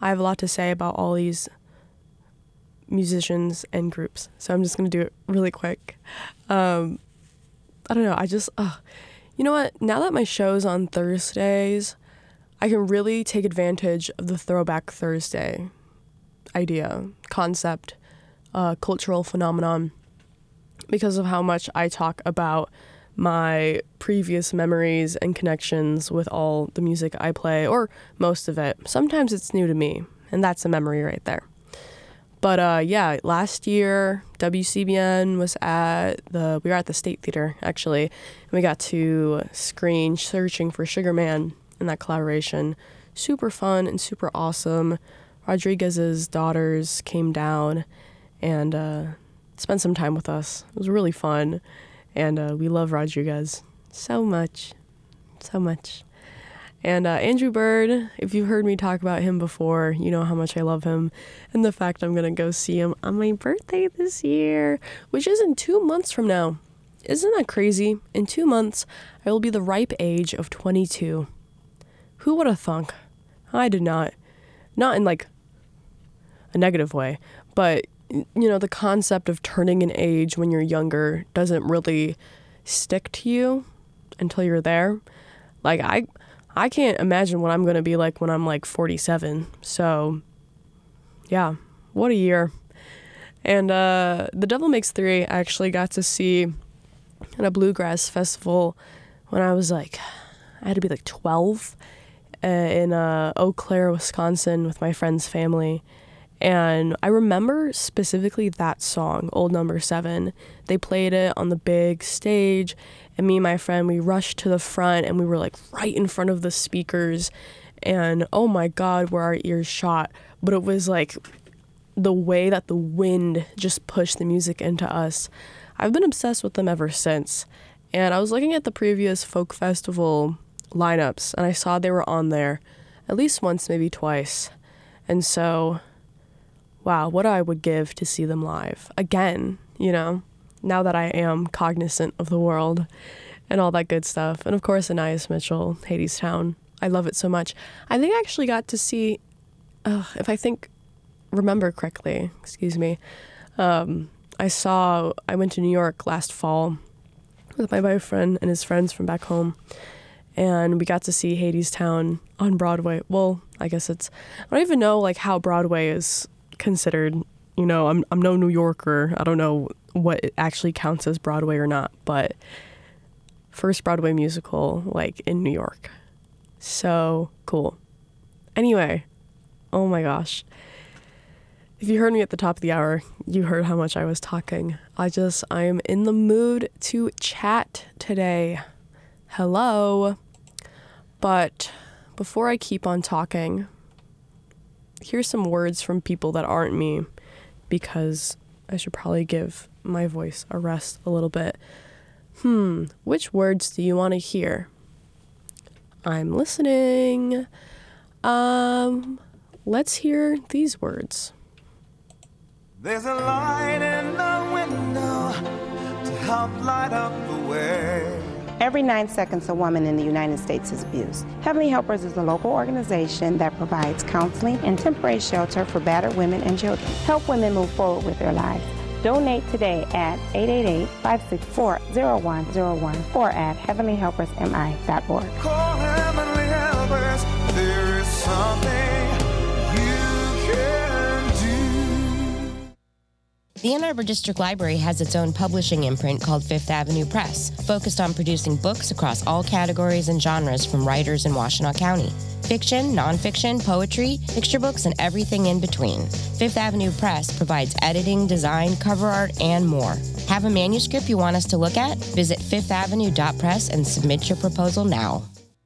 I have a lot to say about all these musicians and groups, so I'm just going to do it really quick. I don't know, you know what? Now that my show's on Thursdays, I can really take advantage of the Throwback Thursday idea, concept, cultural phenomenon, because of how much I talk about my previous memories and connections with all the music I play, or most of it. Sometimes it's new to me, and that's a memory right there. But yeah, last year, WCBN was we were at the State Theater, actually, and we got to screen Searching for Sugar Man in that collaboration. Super fun and super awesome. Rodriguez's daughters came down and spent some time with us. It was really fun, and we love Rodriguez so much, so much. And Andrew Bird, if you've heard me talk about him before, you know how much I love him, and the fact I'm going to go see him on my birthday this year, which is in 2 months from now. Isn't that crazy? In 2 months, I will be the ripe age of 22. Who would have thunk? I did not. Not in, like, a negative way, but, you know, the concept of turning an age when you're younger doesn't really stick to you until you're there. Like, I can't imagine what I'm going to be like when I'm like 47. So, yeah, what a year. And The Devil Makes Three I actually got to see at a bluegrass festival when I was like, I had to be like 12 in Eau Claire, Wisconsin with my friend's family. And I remember specifically that song, Old Number 7. They played it on the big stage, and me and my friend, we rushed to the front, and we were like right in front of the speakers. And oh my God, were our ears shot. But it was like the way that the wind just pushed the music into us. I've been obsessed with them ever since. And I was looking at the previous folk festival lineups, and I saw they were on there at least once, maybe twice. And so, wow, what I would give to see them live again, you know, now that I am cognizant of the world and all that good stuff. And of course, Anais Mitchell, Hadestown. I love it so much. I think I actually got to see, if I remember correctly, I went to New York last fall with my boyfriend and his friends from back home, and we got to see Hadestown on Broadway. Well, I guess I don't even know like how Broadway is considered. You know, I'm no New Yorker. I don't know what it actually counts as Broadway or not, but first Broadway musical like in New York. So cool. Anyway, oh my gosh. If you heard me at the top of the hour, you heard how much I was talking. I am in the mood to chat today. Hello. But before I keep on talking, here's some words from people that aren't me, because I should probably give my voice a rest a little bit. Which words do you want to hear? I'm listening. Let's hear these words. There's a light in the window to help light up the way. Every 9 seconds, a woman in the United States is abused. Heavenly Helpers is a local organization that provides counseling and temporary shelter for battered women and children. Help women move forward with their lives. Donate today at 888-564-0101 or at heavenlyhelpersmi.org. Call Heavenly Helpers, there is something you can do. The Ann Arbor District Library has its own publishing imprint called Fifth Avenue Press, focused on producing books across all categories and genres from writers in Washtenaw County. Fiction, nonfiction, poetry, picture books, and everything in between. Fifth Avenue Press provides editing, design, cover art, and more. Have a manuscript you want us to look at? Visit fifthavenue.press and submit your proposal now.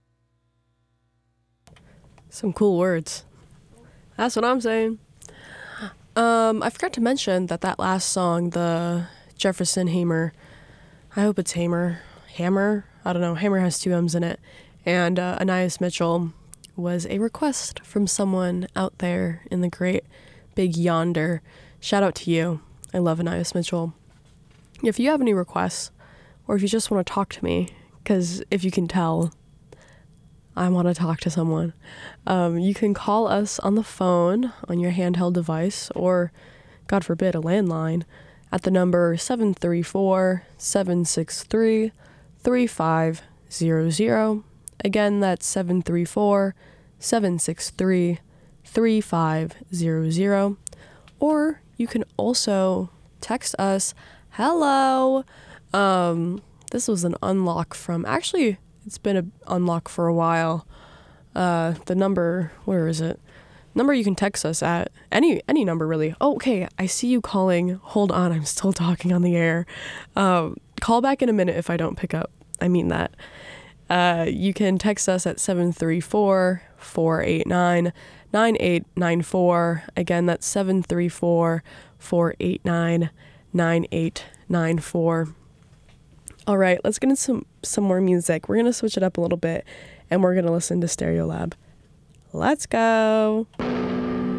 Some cool words. That's what I'm saying. I forgot to mention that last song, the Jefferson Hamer, I hope it's Hammer, I don't know, Hammer has 2 M's in it, and Anais Mitchell was a request from someone out there in the great big yonder. Shout out to you. I love Anais Mitchell. If you have any requests, or if you just want to talk to me, because if you can tell, I want to talk to someone. You can call us on the phone on your handheld device or, God forbid, a landline at the number 734-763-3500. Again, that's 734-763-3500. Or you can also text us, hello. This was an unlock from, actually, it's been an unlock for a while. The number, where is it? Number you can text us at, any number really. Oh, okay, I see you calling. Hold on, I'm still talking on the air. Call back in a minute if I don't pick up. I mean that. You can text us at 734-489-9894. Again, that's 734-489-9894. All right, let's get into some more music. We're going to switch it up a little bit, and we're going to listen to Stereolab. Let's go.